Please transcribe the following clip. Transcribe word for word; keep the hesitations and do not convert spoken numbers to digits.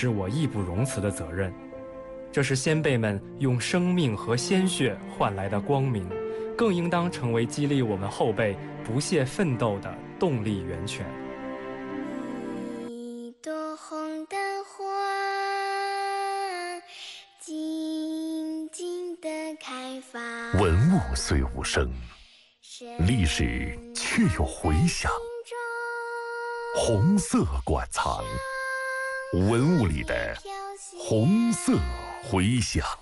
是我义不容辞的责任。这是先辈们用生命和鲜血换来的光明，更应当成为激励我们后辈不懈奋斗的动力源泉。 一朵红的花静静地开放， 文物虽无声，历史却有回响。红色馆藏，文物里的红色回响。